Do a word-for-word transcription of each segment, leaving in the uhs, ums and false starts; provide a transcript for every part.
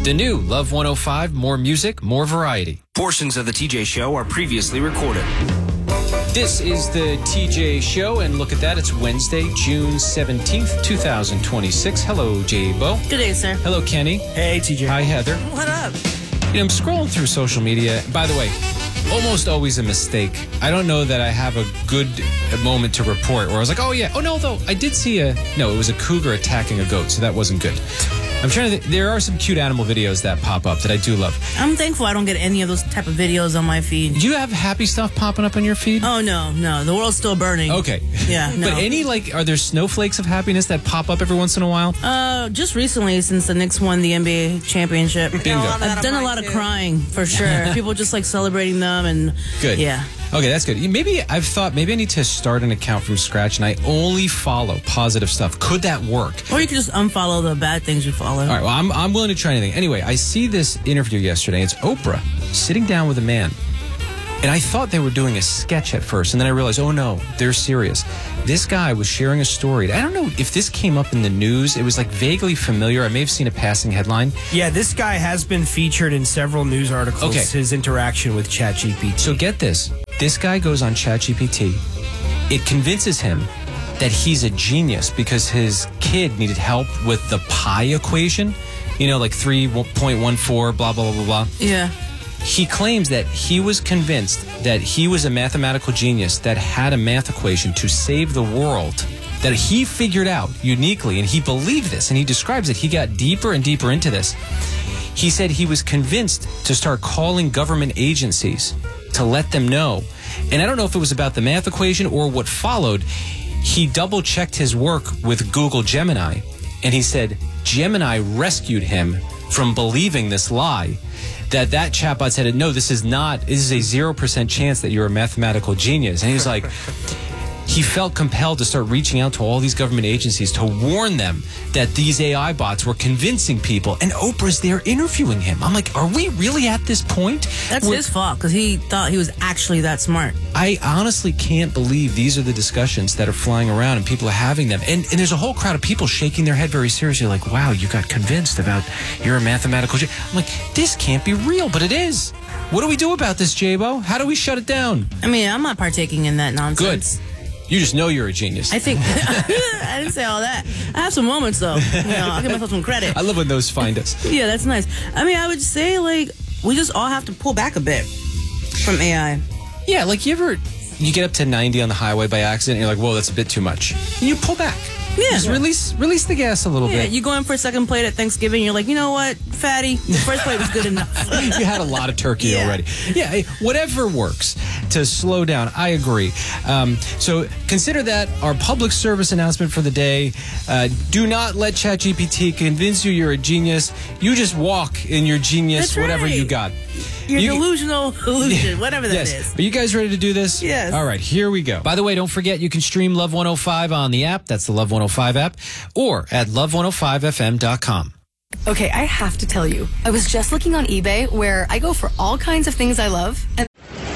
The new Love one oh five, more music, more variety. Portions of the T J Show are previously recorded. This is the T J Show, and look at that. It's Wednesday, June seventeenth, two thousand twenty-six. Hello, J-Bo. Good day, sir. Hello, Kenny. Hey, T J. Hi, Heather. What up? You know, I'm scrolling through social media. By the way, almost always a mistake. I don't know that I have a good moment to report where I was like, oh, yeah. Oh, no, though. I did see a... No, it was a cougar attacking a goat, so that wasn't good. I'm trying to... Th- there are some cute animal videos that pop up that I do love. I'm thankful I don't get any of those type of videos on my feed. Do you have happy stuff popping up on your feed? Oh, no, no. The world's still burning. Okay. Yeah, no. But any, like, are there snowflakes of happiness that pop up every once in a while? Uh, just recently, since the Knicks won the N B A championship. Bingo. I've done a lot of crying, for sure. People just, like, celebrating them and... Good. Yeah. Okay, that's good. Maybe I've thought maybe I need to start an account from scratch and I only follow positive stuff. Could that work? Or you could just unfollow the bad things you follow. All right, well, I'm, I'm willing to try anything. Anyway, I see this interview yesterday. It's Oprah sitting down with a man. And I thought they were doing a sketch at first. And then I realized, oh, no, they're serious. This guy was sharing a story. I don't know if this came up in the news. It was like vaguely familiar. I may have seen a passing headline. Yeah, this guy has been featured in several news articles. Okay. His interaction with ChatGPT. So get this. This guy goes on ChatGPT. It convinces him that he's a genius because his kid needed help with the pi equation. You know, like three point one four, blah, blah, blah, blah, blah. Yeah. He claims that he was convinced that he was a mathematical genius that had a math equation to save the world that he figured out uniquely, and he believed this, and he describes it. He got deeper and deeper into this. He said he was convinced to start calling government agencies to let them know. And I don't know if it was about the math equation or what followed. He double-checked his work with Google Gemini, and he said Gemini rescued him from believing this lie. That that chatbot said, no, this is not, this is a zero percent chance that you're a mathematical genius. And he was like, he felt compelled to start reaching out to all these government agencies to warn them that these A I bots were convincing people. And Oprah's there interviewing him. I'm like, are we really at this point? That's where, his fault, because he thought he was actually that smart. I honestly can't believe these are the discussions that are flying around and people are having them. And, and there's a whole crowd of people shaking their head very seriously like, wow, you got convinced about you're a mathematical genius. I'm like, this can't be real, but it is. What do we do about this, J-Bo? How do we shut it down? I mean, I'm not partaking in that nonsense. Good. You just know you're a genius. I think I didn't say all that. I have some moments though. You know, I'll give myself some credit. I love when those find us. Yeah, that's nice. I mean, I would say like we just all have to pull back a bit from A I. Yeah, like you ever you get up to ninety on the highway by accident and you're like, whoa, that's a bit too much. And you pull back. Yeah. Just release release the gas a little Yeah, bit. you go in for a second plate at Thanksgiving, you're like, you know what, fatty, the first plate was good enough. You had a lot of turkey Yeah. already. Yeah, hey, whatever works to slow down. I agree. Um, so consider that our public service announcement for the day. Uh, do not let ChatGPT convince you you're a genius. You just walk in your genius, That's whatever right. you got. Your You- delusional illusion, whatever that yes. is. Are you guys ready to do this? Yes. All right, here we go. By the way, don't forget you can stream Love one oh five on the app. That's the Love one oh five app. Or at love one oh five f m dot com. Okay, I have to tell you, I was just looking on eBay where I go for all kinds of things I love. And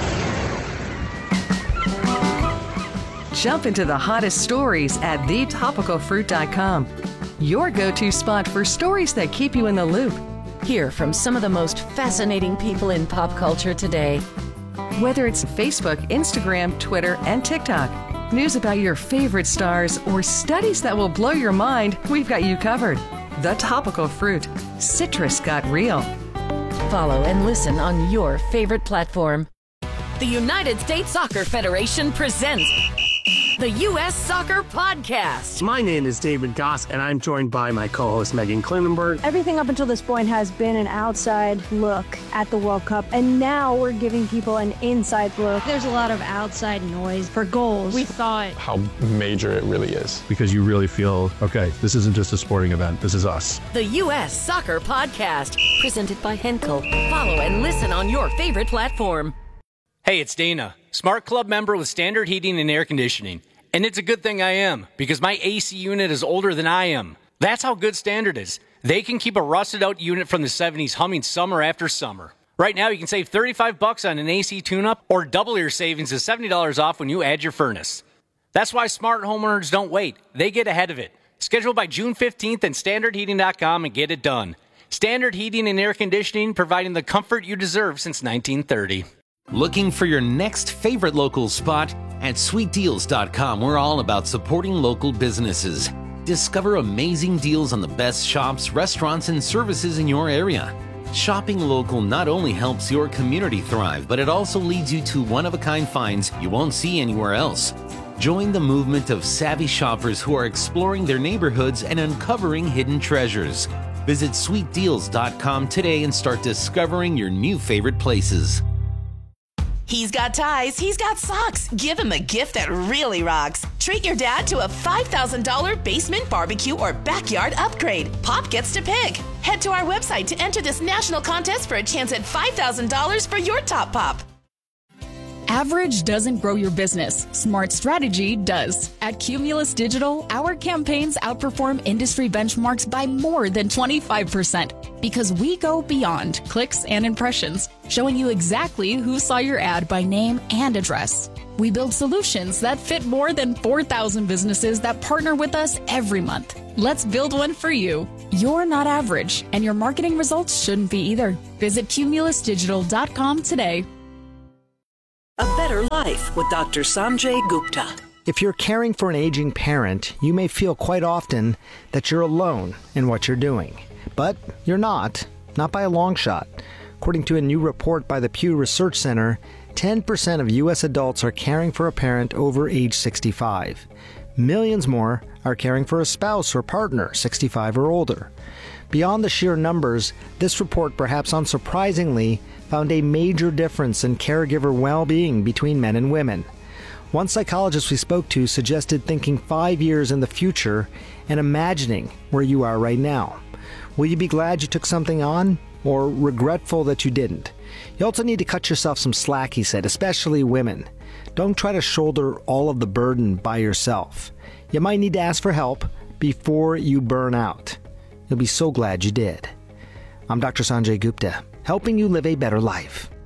Jump into the hottest stories at the topical fruit dot com. Your go-to spot for stories that keep you in the loop. Hear from some of the most fascinating people in pop culture today. Whether it's Facebook, Instagram, Twitter, and TikTok, news about your favorite stars, or studies that will blow your mind, we've got you covered. The Topical Fruit. Citrus got real. Follow and listen on your favorite platform. The United States Soccer Federation presents the U S Soccer Podcast. My name is David Goss, and I'm joined by my co-host Megan Klinenberg. Everything up until this point has been an outside look at the World Cup, and now we're giving people an inside look. There's a lot of outside noise for goals. We thought how major it really is. Because you really feel, okay, this isn't just a sporting event, this is us. The U S Soccer Podcast, presented by Henkel. Follow and listen on your favorite platform. Hey, it's Dana, Smart Club member with Standard Heating and Air Conditioning. And it's a good thing I am, because my A C unit is older than I am. That's how good Standard is. They can keep a rusted-out unit from the seventies humming summer after summer. Right now, you can save thirty-five bucks on an A C tune-up, or double your savings to seventy dollars off when you add your furnace. That's why smart homeowners don't wait. They get ahead of it. Schedule by June fifteenth at standard heating dot com and get it done. Standard Heating and Air Conditioning, providing the comfort you deserve since nineteen thirty. Looking for your next favorite local spot? At sweet deals dot com, we're all about supporting local businesses. Discover amazing deals on the best shops, restaurants, and services in your area. Shopping local not only helps your community thrive, but it also leads you to one-of-a-kind finds you won't see anywhere else. Join the movement of savvy shoppers who are exploring their neighborhoods and uncovering hidden treasures. Visit sweet deals dot com today and start discovering your new favorite places. He's got ties, he's got socks. Give him a gift that really rocks. Treat your dad to a five thousand dollars basement barbecue or backyard upgrade. Pop gets to pick. Head to our website to enter this national contest for a chance at five thousand dollars for your top pop. Average doesn't grow your business. Smart strategy does. At Cumulus Digital, our campaigns outperform industry benchmarks by more than twenty-five percent because we go beyond clicks and impressions, showing you exactly who saw your ad by name and address. We build solutions that fit more than four thousand businesses that partner with us every month. Let's build one for you. You're not average, and your marketing results shouldn't be either. Visit cumulus digital dot com today. A Better Life with Doctor Sanjay Gupta. If you're caring for an aging parent, you may feel quite often that you're alone in what you're doing. But you're not, not by a long shot. According to a new report by the Pew Research Center, ten percent of U S adults are caring for a parent over age sixty-five. Millions more are caring for a spouse or partner sixty-five or older. Beyond the sheer numbers, this report, perhaps unsurprisingly, found a major difference in caregiver well-being between men and women. One psychologist we spoke to suggested thinking five years in the future and imagining where you are right now. Will you be glad you took something on, or regretful that you didn't? You also need to cut yourself some slack, he said, especially women. Don't try to shoulder all of the burden by yourself. You might need to ask for help before you burn out. You'll be so glad you did. I'm Doctor Sanjay Gupta, helping you live a better life.